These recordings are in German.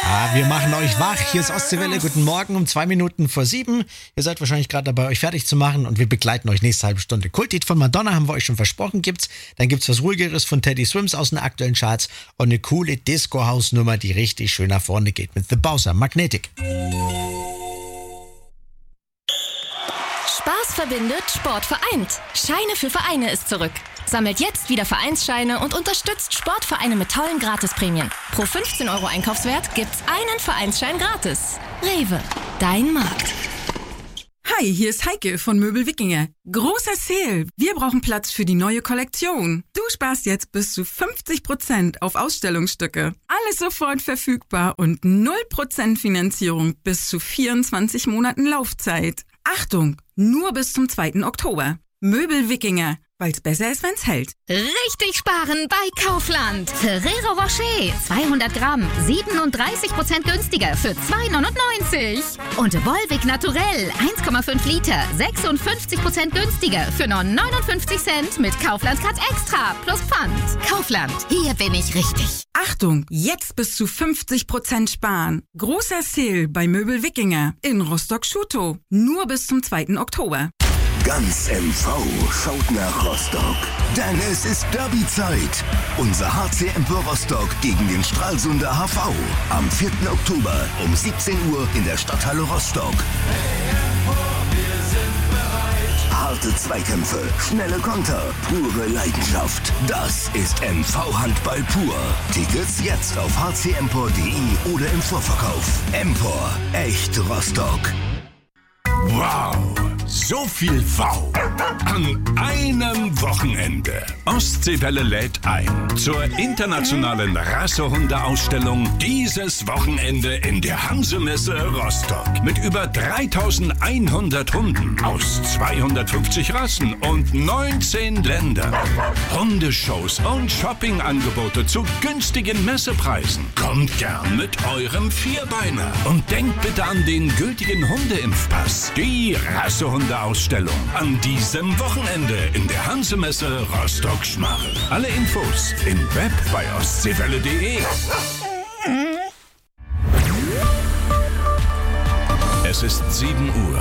Ja, wir machen euch wach. Hier ist Ostseewelle. Guten Morgen um 2 Minuten vor 7. Ihr seid wahrscheinlich gerade dabei, euch fertig zu machen und wir begleiten euch nächste halbe Stunde. Kultlied von Madonna haben wir euch schon versprochen, gibt's. Dann gibt's was Ruhigeres von Teddy Swims aus den aktuellen Charts und eine coole Disco-House-Nummer, die richtig schön nach vorne geht mit The Bowser, Magnetic. Spaß verbindet, Sport vereint. Scheine für Vereine ist zurück. Sammelt jetzt wieder Vereinsscheine und unterstützt Sportvereine mit tollen Gratisprämien. Pro 15 € Einkaufswert gibt's einen Vereinsschein gratis. Rewe, dein Markt. Hi, hier ist Heike von Möbel Wikinger. Großer Sale. Wir brauchen Platz für die neue Kollektion. Du sparst jetzt bis zu 50% auf Ausstellungsstücke. Alles sofort verfügbar und 0% Finanzierung bis zu 24 Monaten Laufzeit. Achtung, nur bis zum 2. Oktober. Möbel Wikinger, weil's besser ist, wenn's hält. Richtig sparen bei Kaufland. Ferrero Rocher, 200 Gramm, 37% günstiger für 2,99 €. Und Volvic Naturell, 1,5 Liter, 56% günstiger für nur 59 Cent mit Kaufland Cut Extra plus Pfand. Kaufland, hier bin ich richtig. Achtung, jetzt bis zu 50% sparen. Großer Sale bei Möbel Wikinger in Rostock-Schutow. Nur bis zum 2. Oktober. Ganz MV schaut nach Rostock, denn es ist Derby-Zeit. Unser HC Empor Rostock gegen den Stralsunder HV am 4. Oktober um 17 Uhr in der Stadthalle Rostock. Harte Zweikämpfe, schnelle Konter, pure Leidenschaft. Das ist MV-Handball pur. Tickets jetzt auf hcempor.de oder im Vorverkauf. Empor, echt Rostock. Wow, so viel Wow an einem Wochenende. Ostseewelle lädt ein zur internationalen Rassehunde-Ausstellung dieses Wochenende in der Hansemesse Rostock. Mit über 3100 Hunden aus 250 Rassen und 19 Ländern. Hundeshows und Shoppingangebote zu günstigen Messepreisen. Kommt gern mit eurem Vierbeiner und denkt bitte an den gültigen Hundeimpfpass. Die Rassehunde-Ausstellung an diesem Wochenende in der Hansemesse Rostock-Schmarrn. Alle Infos im Web bei ostseewelle.de. Es ist 7 Uhr.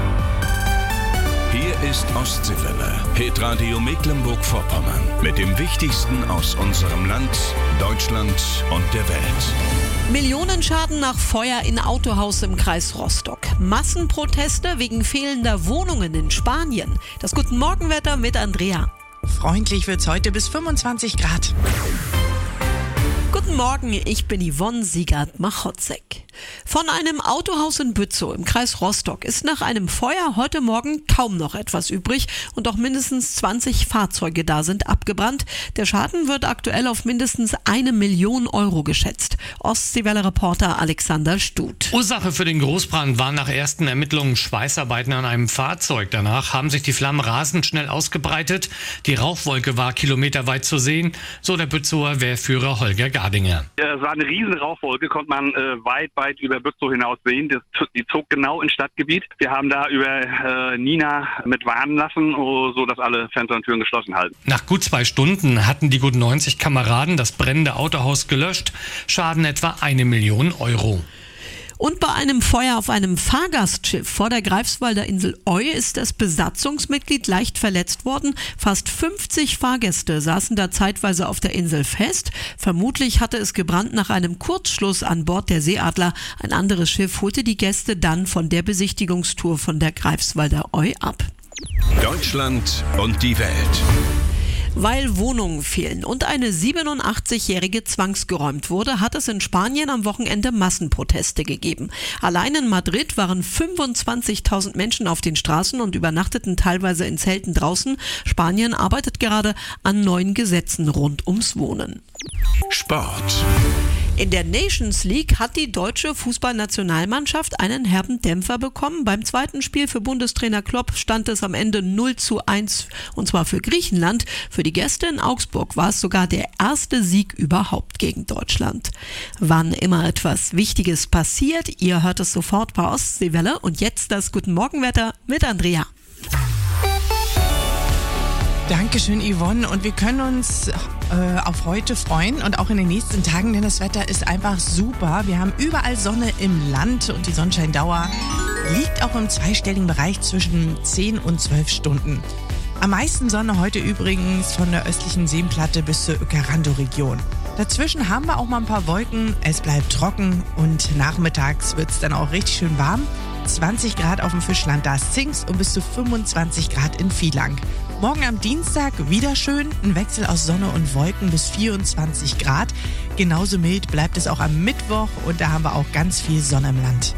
Hier ist Ostseewelle, Hitradio Mecklenburg-Vorpommern. Mit dem Wichtigsten aus unserem Land, Deutschland und der Welt. Millionenschaden nach Feuer in Autohaus im Kreis Rostock. Massenproteste wegen fehlender Wohnungen in Spanien. Das Guten Morgenwetter mit Andrea. Freundlich wird's heute bis 25 Grad. Guten Morgen, ich bin Yvonne Siegert-Machotzek. Von einem Autohaus in Bützow im Kreis Rostock ist nach einem Feuer heute Morgen kaum noch etwas übrig und auch mindestens 20 Fahrzeuge da sind abgebrannt. Der Schaden wird aktuell auf mindestens 1 Million € geschätzt. Ostseewelle-Reporter Alexander Stut. Ursache für den Großbrand waren nach ersten Ermittlungen Schweißarbeiten an einem Fahrzeug. Danach haben sich die Flammen rasend schnell ausgebreitet. Die Rauchwolke war kilometerweit zu sehen, so der Bützower Wehrführer Holger Gardinger. Es war eine riesen Rauchwolke, konnte man weit über Bützow hinaus sehen. Die zog genau ins Stadtgebiet. Wir haben da über Nina mit warnen lassen, so dass alle Fenster und Türen geschlossen halten. Nach gut 2 Stunden hatten die gut 90 Kameraden das brennende Autohaus gelöscht. Schaden etwa 1 Million €. Und bei einem Feuer auf einem Fahrgastschiff vor der Greifswalder Insel Oi ist das Besatzungsmitglied leicht verletzt worden. Fast 50 Fahrgäste saßen da zeitweise auf der Insel fest. Vermutlich hatte es gebrannt nach einem Kurzschluss an Bord der Seeadler. Ein anderes Schiff holte die Gäste dann von der Besichtigungstour von der Greifswalder Oi ab. Deutschland und die Welt. Weil Wohnungen fehlen und eine 87-Jährige zwangsgeräumt wurde, hat es in Spanien am Wochenende Massenproteste gegeben. Allein in Madrid waren 25.000 Menschen auf den Straßen und übernachteten teilweise in Zelten draußen. Spanien arbeitet gerade an neuen Gesetzen rund ums Wohnen. Sport. In der Nations League hat die deutsche Fußballnationalmannschaft einen herben Dämpfer bekommen. Beim zweiten Spiel für Bundestrainer Klopp stand es am Ende 0:1 und zwar für Griechenland. Für die Gäste in Augsburg war es sogar der erste Sieg überhaupt gegen Deutschland. Wann immer etwas Wichtiges passiert, ihr hört es sofort bei Ostseewelle und jetzt das Guten Morgenwetter mit Andrea. Dankeschön, Yvonne. Und wir können uns auf heute freuen und auch in den nächsten Tagen, denn das Wetter ist einfach super. Wir haben überall Sonne im Land und die Sonnenscheindauer liegt auch im zweistelligen Bereich zwischen 10 und 12 Stunden. Am meisten Sonne heute übrigens von der östlichen Seenplatte bis zur Ucarando-Region. Dazwischen haben wir auch mal ein paar Wolken, es bleibt trocken und nachmittags wird es dann auch richtig schön warm. 20 Grad auf dem Fischland Darß-Zingst und bis zu 25 Grad in Vielang. Morgen am Dienstag wieder schön, ein Wechsel aus Sonne und Wolken bis 24 Grad. Genauso mild bleibt es auch am Mittwoch und da haben wir auch ganz viel Sonne im Land.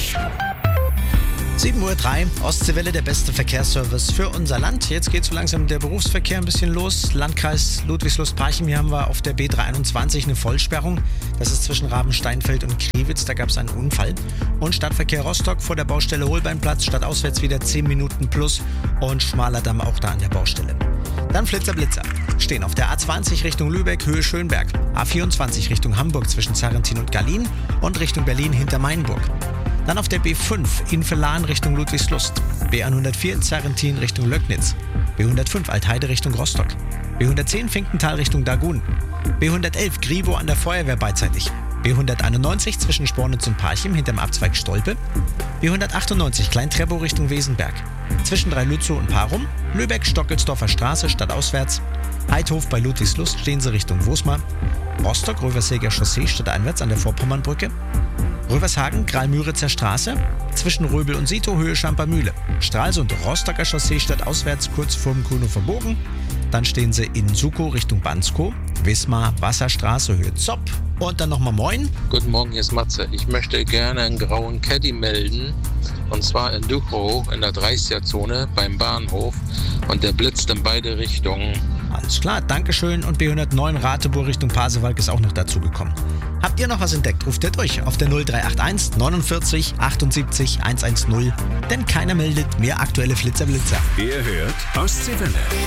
7:03 Uhr, Ostseewelle, der beste Verkehrsservice für unser Land. Jetzt geht so langsam der Berufsverkehr ein bisschen los. Landkreis Ludwigslust-Parchim, hier haben wir auf der B321 eine Vollsperrung. Das ist zwischen Rabensteinfeld und Kriwitz, da gab es einen Unfall. Und Stadtverkehr Rostock vor der Baustelle Holbeinplatz, stadtauswärts wieder 10 Minuten plus und schmaler Damm auch da an der Baustelle. Dann Flitzer. Stehen auf der A20 Richtung Lübeck, Höhe Schönberg. A24 Richtung Hamburg zwischen Zarrentin und Gallien und Richtung Berlin hinter Mainburg. Dann auf der B5 Infelahn Richtung Ludwigslust, B104 Zarrentin Richtung Löcknitz, B105 Altheide Richtung Rostock, B110 Finkenthal Richtung Dagun, B111 Gribo an der Feuerwehr beidseitig, B191 zwischen Spornitz und Parchim hinterm Abzweig Stolpe, B198 Klein-Treppow Richtung Wesenberg, zwischen Dreilützow und Parum, Lübeck-Stockelsdorfer Straße stadtauswärts, Heidhof bei Ludwigslust stehen sie Richtung Wosmar, Rostock-Röversäger Chaussee stadteinwärts an der Vorpommernbrücke, Rövershagen, Graal-Müritzer Straße, zwischen Röbel und Sito, Höhe Schampermühle. Stralsund, Rostocker Chaussee stadtauswärts, kurz vorm Kuhnower Bogen. Dann stehen sie in Sukow Richtung Banskow, Wismar, Wasserstraße, Höhe Zopp. Und dann nochmal Moin. Guten Morgen, hier ist Matze. Ich möchte gerne einen grauen Caddy melden. Und zwar in Duchow in der 30er-Zone beim Bahnhof. Und der blitzt in beide Richtungen. Alles klar, Dankeschön. Und B109 Rateburg Richtung Pasewalk ist auch noch dazu gekommen. Habt ihr noch was entdeckt? Ruft ihr durch auf der 0381 49 78 110. Denn keiner meldet mehr aktuelle Blitzer. Ihr hört Ostseewelle.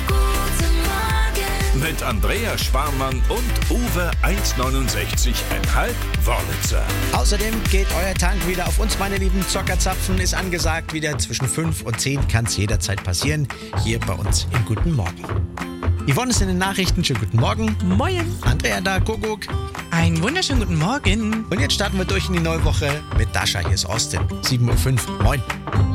Mit Andrea Sparmann und Uwe 1,69,5 Wörlitzer. Außerdem geht euer Tank wieder auf uns, meine lieben Zockerzapfen. Ist angesagt, wieder zwischen 5 und 10 kann es jederzeit passieren. Hier bei uns im Guten Morgen. Yvonne ist in den Nachrichten. Schönen guten Morgen. Moin. Andrea da, Kuckuck. Einen wunderschönen guten Morgen. Und jetzt starten wir durch in die neue Woche mit Dasha. Hier ist Austin. 7:05 Uhr. Moin.